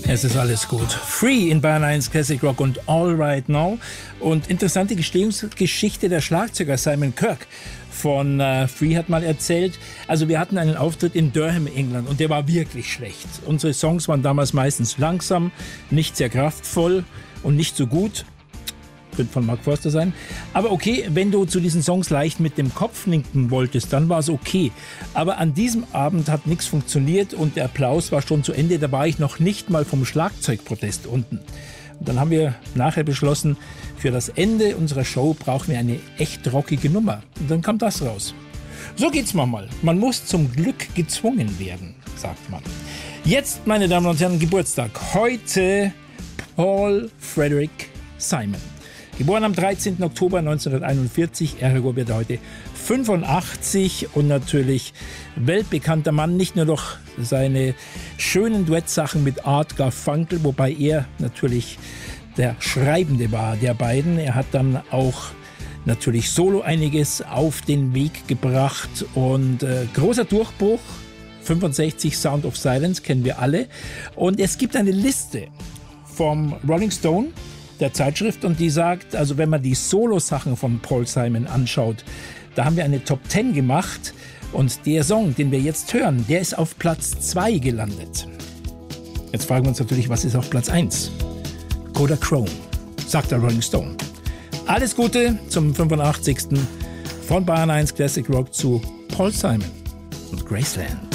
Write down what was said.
Es ist alles gut. Free in Bayern 1 Classic Rock und All Right Now. Und interessante Geschichte der Schlagzeuger Simon Kirke von Free hat mal erzählt. Also wir hatten einen Auftritt in Durham, England, und der war wirklich schlecht. Unsere Songs waren damals meistens langsam, nicht sehr kraftvoll und nicht so gut. Könnte von Mark Forster sein. Aber okay, wenn du zu diesen Songs leicht mit dem Kopf nicken wolltest, dann war es okay. Aber an diesem Abend hat nichts funktioniert und der Applaus war schon zu Ende. Da war ich noch nicht mal vom Schlagzeugprotest unten. Und dann haben wir nachher beschlossen, für das Ende unserer Show brauchen wir eine echt rockige Nummer. Und dann kam das raus. So geht's manchmal. Man muss zum Glück gezwungen werden, sagt man. Jetzt, meine Damen und Herren, Geburtstag. Heute Paul Frederick Simon. Geboren am 13. Oktober 1941, er wird heute 85 und natürlich weltbekannter Mann, nicht nur durch seine schönen Duettsachen mit Art Garfunkel, wobei er natürlich der Schreibende war der beiden. Er hat dann auch natürlich solo einiges auf den Weg gebracht und großer Durchbruch, 65 Sound of Silence, kennen wir alle. Und es gibt eine Liste vom Rolling Stone, der Zeitschrift, und die sagt, also wenn man die Solo-Sachen von Paul Simon anschaut, da haben wir eine Top 10 gemacht und der Song, den wir jetzt hören, der ist auf Platz 2 gelandet. Jetzt fragen wir uns natürlich, was ist auf Platz 1? Kodachrome, sagt der Rolling Stone. Alles Gute zum 85. von Bayern 1 Classic Rock zu Paul Simon und Graceland.